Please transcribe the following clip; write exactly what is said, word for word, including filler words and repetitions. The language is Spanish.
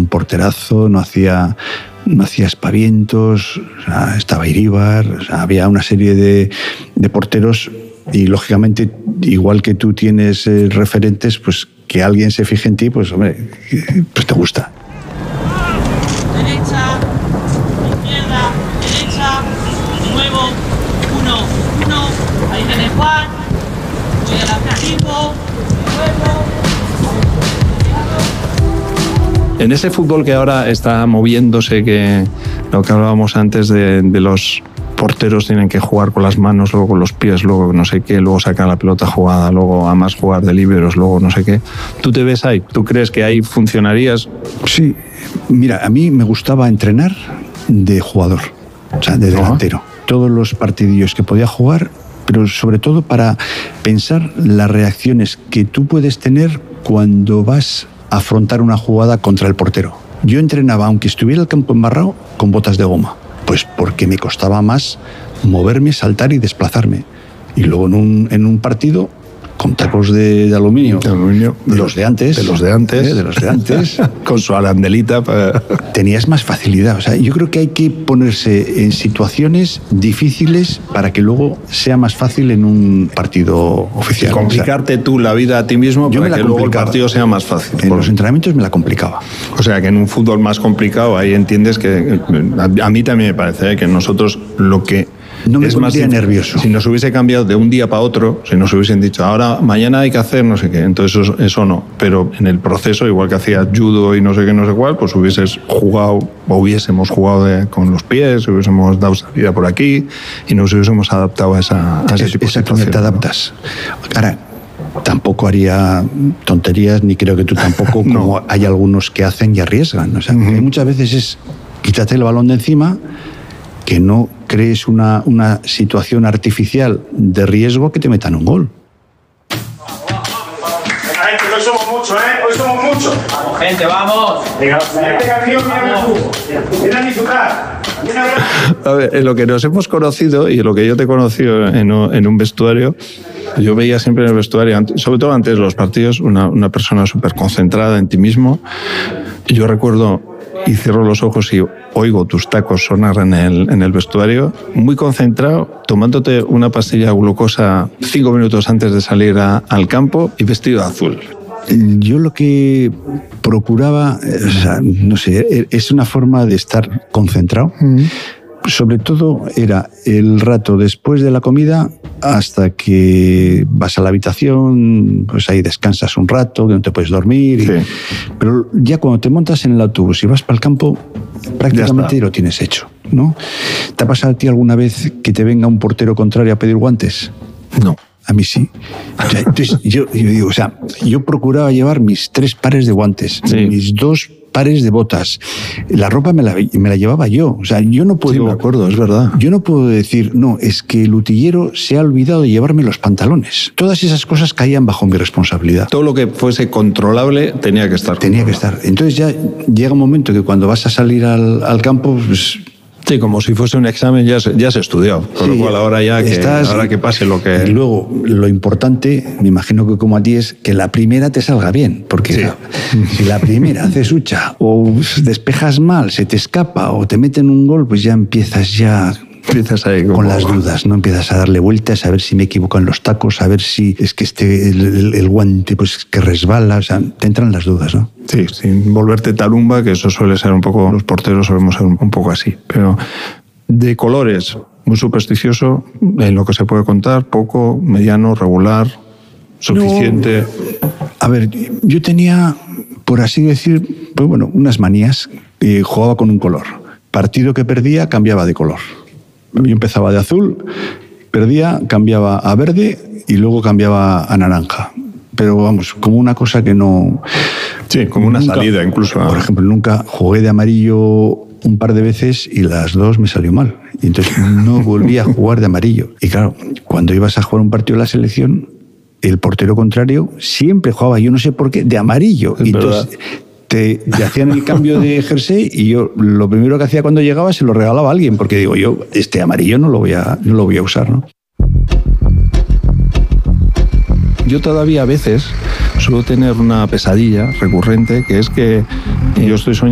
un porterazo, no hacía, no hacía espavientos, o sea, estaba Iríbar, o sea, había una serie de, de porteros y, lógicamente, igual que tú tienes eh, referentes, pues que alguien se fije en ti, pues, hombre, pues te gusta. Derecha, izquierda, derecha, nuevo, uno, uno, ahí viene Juan, voy al objetivo, nuevo. En ese fútbol que ahora está moviéndose, que lo que hablábamos antes de, de los porteros tienen que jugar con las manos, luego con los pies, luego no sé qué, luego sacar la pelota jugada, luego a más jugar de líberos, luego no sé qué. ¿Tú te ves ahí? ¿Tú crees que ahí funcionarías? Sí, mira, a mí me gustaba entrenar de jugador, o sea, de delantero. Uh-huh. Todos los partidillos que podía jugar, pero sobre todo para pensar las reacciones que tú puedes tener cuando vas a afrontar una jugada contra el portero. Yo entrenaba, aunque estuviera el campo embarrado, con botas de goma. Pues porque me costaba más moverme, saltar y desplazarme. Y luego en un, en un partido con tacos de, de aluminio, de aluminio, de los de antes, de los de antes, ¿eh? de los de antes, con su arandelita, para... tenías más facilidad. O sea, yo creo que hay que ponerse en situaciones difíciles para que luego sea más fácil en un partido oficial. Y complicarte, o sea, tú la vida a ti mismo para que luego el partido sea más fácil. En los entrenamientos me la complicaba. O sea, que en un fútbol más complicado ahí entiendes que a mí también me parece, ¿eh? que nosotros lo que no me es más nervioso. Si nos hubiese cambiado de un día para otro, si nos hubiesen dicho ahora, mañana hay que hacer no sé qué, entonces eso, eso no. Pero en el proceso, igual que hacías judo y no sé qué, no sé cuál, pues hubieses jugado, o hubiésemos jugado de, con los pies, hubiésemos dado salida por aquí y nos hubiésemos adaptado a, esa, a ese es, tipo de situación. Exactamente, te adaptas. Ahora, tampoco haría tonterías, ni creo que tú tampoco, como no. Hay algunos que hacen y arriesgan. O sea, uh-huh. que muchas veces es quítate el balón de encima, que no crees una, una situación artificial de riesgo que te metan un gol. Venga, gente, hoy somos muchos, ¿eh? Hoy somos muchos. Vamos, gente, vamos. Venga, este camión viene a fútbol. Viene a disfrutar. A ver, en lo que nos hemos conocido y en lo que yo te he conocido en un, en un vestuario, yo veía siempre en el vestuario, sobre todo antes de los partidos, una, una persona súper concentrada en ti mismo. Yo recuerdo y cierro los ojos y oigo tus tacos sonar en el, en el vestuario, muy concentrado, tomándote una pastilla de glucosa cinco minutos antes de salir a, al campo y vestido de azul. Yo lo que procuraba, o sea, no sé, es una forma de estar concentrado. Mm. Sobre todo era el rato después de la comida hasta que vas a la habitación, pues ahí descansas un rato, que no te puedes dormir. Sí. Y, pero ya cuando te montas en el autobús y vas para el campo, prácticamente lo tienes hecho, ¿no? ¿Te ha pasado a ti alguna vez que te venga un portero contrario a pedir guantes? No. A mí sí. O sea, entonces, yo, yo digo, o sea, yo procuraba llevar mis tres pares de guantes, sí. mis dos pares de botas. La ropa me la, me la llevaba yo. O sea, yo no puedo... Sí, me acuerdo, es verdad. Yo no puedo decir, no, es que el utillero se ha olvidado de llevarme los pantalones. Todas esas cosas caían bajo mi responsabilidad. Todo lo que fuese controlable tenía que estar. Tenía que estar. Entonces ya llega un momento que cuando vas a salir al, al campo, pues... Sí, como si fuese un examen, ya se, ya se estudió. Con sí, lo cual ahora ya que, estás, ahora que pase lo que... Y luego, lo importante, me imagino que como a ti, es que la primera te salga bien. Porque sí. la, si la primera haces hucha o despejas mal, se te escapa o te meten un gol, pues ya empiezas ya... Empiezas ahí como... con las dudas, ¿no? Empiezas a darle vueltas, a ver si me equivoco en los tacos, a ver si es que este el, el, el guante pues que resbala, o sea, te entran las dudas, ¿no? Sí, sin volverte tarumba, que eso suele ser un poco, los porteros solemos ser un, un poco así, pero de colores, muy supersticioso, en lo que se puede contar, poco, mediano, regular, suficiente. No, a ver, yo tenía, por así decir, pues bueno, unas manías, y jugaba con un color. Partido que perdía, cambiaba de color. Yo empezaba de azul, perdía, cambiaba a verde y luego cambiaba a naranja. Pero vamos, como una cosa que no... Sí, como una nunca, salida incluso. Por ejemplo, nunca jugué de amarillo un par de veces y las dos me salió mal. Y entonces no volví a jugar de amarillo. Y claro, cuando ibas a jugar un partido de la selección, el portero contrario siempre jugaba, yo no sé por qué, de amarillo. Es y entonces... verdad. Te, te hacían el cambio de jersey y yo lo primero que hacía cuando llegaba se lo regalaba a alguien, porque digo, yo este amarillo no lo voy a, no lo voy a usar, ¿no? Yo todavía a veces suelo tener una pesadilla recurrente, que es que yo estoy soñando